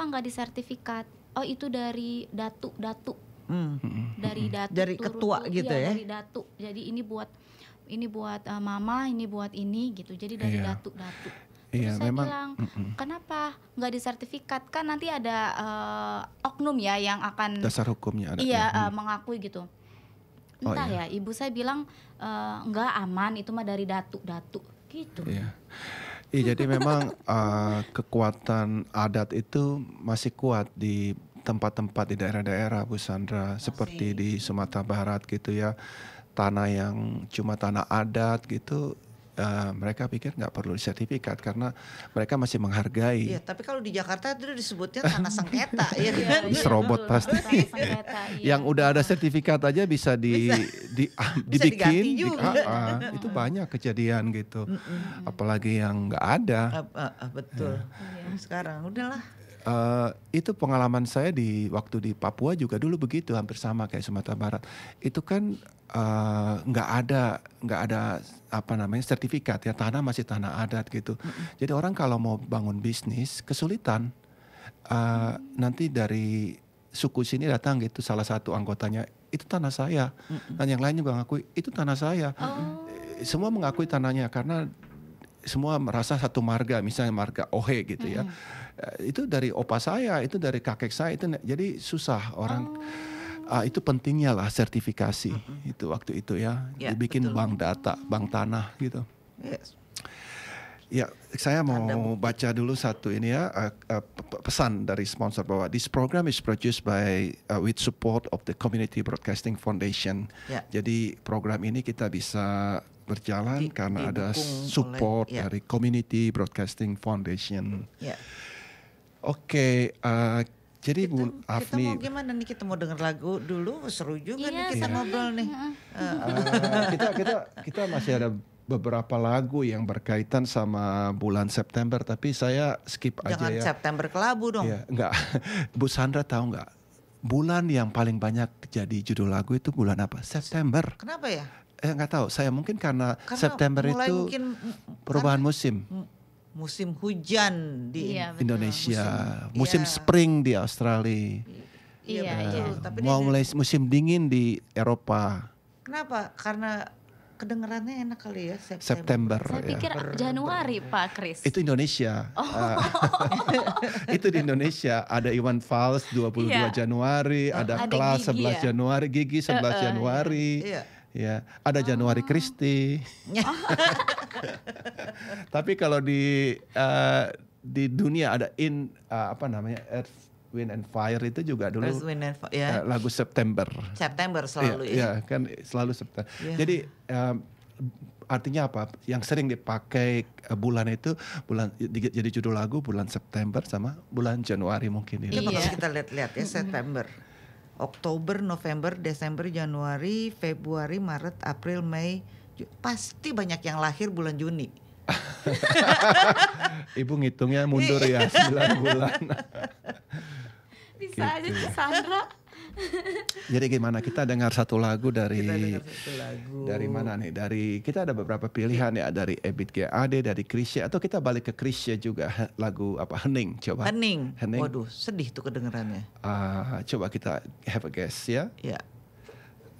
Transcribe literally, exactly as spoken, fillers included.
kenapa nggak disertifikat? Oh itu dari datu datu Hmm. dari datu Dari turun ketua tuh, gitu iya, ya? dari datu. Jadi ini buat ini buat uh, mama, ini buat ini gitu. Jadi dari Iya. datu datu. Terus Iya, saya memang, bilang, mm-mm. kenapa nggak disertifikat? Kan nanti ada uh, oknum ya yang akan dasar hukumnya ada. iya ya. uh, Hmm. mengakui gitu. Oh, Entah iya. ya, ibu saya bilang uh, nggak aman, itu mah dari datu-datu gitu. Iya. Iya, jadi memang uh, kekuatan adat itu masih kuat di tempat-tempat di daerah-daerah, Bu Sandra, seperti di Sumatera Barat gitu ya, tanah yang cuma tanah adat gitu. Uh, mereka pikir nggak perlu sertifikat karena mereka masih menghargai. Iya, tapi kalau di Jakarta itu disebutnya tanah sengketa, ya kan? Serobot pasti. Sengketa, iya. Yang udah ada sertifikat aja bisa di, di ah, Bisa dibikin, diganti di- juga. ah, ah, itu banyak kejadian gitu. Apalagi yang nggak ada. Ah, ah, ah, betul. Sekarang udahlah. Eh, itu pengalaman saya di waktu di Papua juga dulu begitu, hampir sama kayak Sumatera Barat. Itu kan eh, nggak ada nggak ada apa namanya sertifikat ya, tanah masih tanah adat gitu. Jadi orang kalau mau bangun bisnis kesulitan. Eh, nanti dari suku sini datang gitu, salah satu anggotanya itu tanah saya, dan yang lain juga mengakui itu tanah saya. Oh. Eh, Semua mengakui tanahnya karena semua merasa satu marga, misalnya marga Ohe gitu ya. Eh, Itu dari opa saya, itu dari kakek saya, itu jadi susah orang. Ah, itu pentingnya lah sertifikasi itu waktu itu ya, Ya, dibikin betul. bank data, bank tanah gitu. Yes. Ya, saya mau Ada bukti. baca dulu satu ini ya, uh, uh, pe- pesan dari sponsor bahwa this program is produced by uh, with support of the Community Broadcasting Foundation. Ya. Jadi program ini kita bisa berjalan Di- karena ada didukung oleh- support ya. dari Community Broadcasting Foundation. Ya. Oke, uh, jadi Kita, Bu kita Afni, mau gimana nih? Kita mau denger lagu dulu, seru juga Iya, nih kita seru. ngobrol nih. uh, kita kita kita masih ada beberapa lagu yang berkaitan sama bulan September, tapi saya skip aja Jangan ya. September kelabu dong. Iya, enggak. Bu Sandra tahu nggak? Bulan yang paling banyak jadi judul lagu itu bulan apa? September. Kenapa ya? Eh nggak tahu. Saya mungkin karena, Karena September mulai itu mungkin perubahan karena musim musim hujan di Iya, betul. Indonesia, Musim- musim, iya. spring di Australia, Iya, Iya, betul. iya. Tapi mau dia- mulai musim dingin di Eropa. kenapa? Karena kedengarannya enak kali ya September. September. Saya ya. pikir Januari Pak Kris. Itu Indonesia. Ah, itu di Indonesia. Ada Iwan Fals dua puluh dua Iya. Januari, ada Ada Kelas Gigi sebelas ya? Januari, Gigi sebelas Eh, eh, Januari. Iya. Ya, ada Januari Kristi. Tapi kalau di eh, di dunia ada in eh, apa namanya Earth, Wind and Fire itu juga dulu Earth, Wind and Fire, ya. eh, lagu September. September selalu Iya, ya. iya, kan selalu September. Iya. Jadi em, artinya apa? Yang sering dipakai eh, bulan itu bulan di- jadi judul lagu bulan September sama bulan Januari mungkin ini. Coba Iya. kalau kita lihat-lihat ya September. Oktober, November, Desember, Januari, Februari, Maret, April, Mei. Ju- Pasti banyak yang lahir bulan Juni. Ibu ngitungnya mundur ya sembilan bulan. Bisa aja tuh Sandra. Jadi gimana, kita dengar satu lagu dari Kita dengar satu lagu. dari mana nih? Dari kita ada beberapa pilihan ya, dari Ebit G A D, dari Krisya, atau kita balik ke Krisya juga, he- lagu apa Hening coba. Hening. Hening. Waduh, sedih tuh kedengerannya. Ah, coba kita have a guess ya. Ya.